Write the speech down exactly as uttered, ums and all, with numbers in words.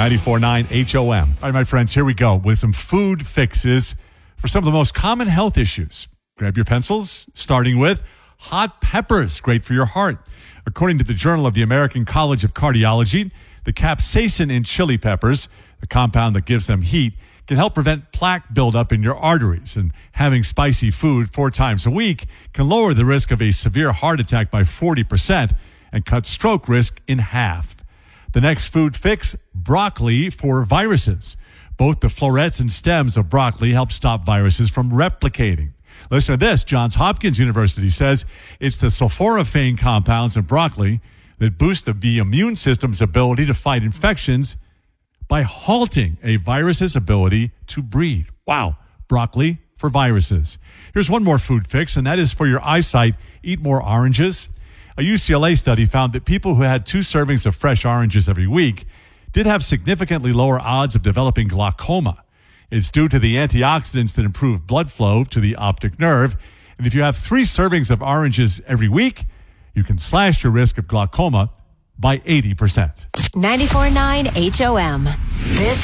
ninety-four point nine H O M. All right, my friends, here we go with some food fixes for some of the most common health issues. Grab your pencils, starting with hot peppers, great for your heart. According to the Journal of the American College of Cardiology, the capsaicin in chili peppers, the compound that gives them heat, can help prevent plaque buildup in your arteries. And having spicy food four times a week can lower the risk of a severe heart attack by forty percent and cut stroke risk in half. The next food fix, broccoli for viruses. Both the florets and stems of broccoli help stop viruses from replicating. Listen to this. Johns Hopkins University says it's the sulforaphane compounds in broccoli that boost the, the immune system's ability to fight infections by halting a virus's ability to breed. Wow. Broccoli for viruses. Here's one more food fix, and that is for your eyesight. Eat more oranges. A U C L A study found that people who had two servings of fresh oranges every week did have significantly lower odds of developing glaucoma. It's due to the antioxidants that improve blood flow to the optic nerve. And if you have three servings of oranges every week, you can slash your risk of glaucoma by eighty percent. ninety-four point nine H O M. This